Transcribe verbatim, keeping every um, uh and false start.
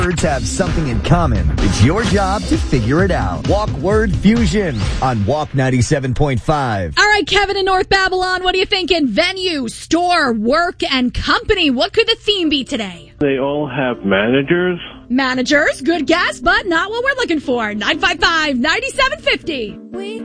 Words have something in common. It's your job to figure it out. Walk Word Fusion on Walk ninety-seven point five. All right, Kevin in North Babylon, what are you thinking? Venue, store, work, and company. What could the theme be today? They all have managers. Managers, good guess, but not what we're looking for. nine five five, nine seven five zero.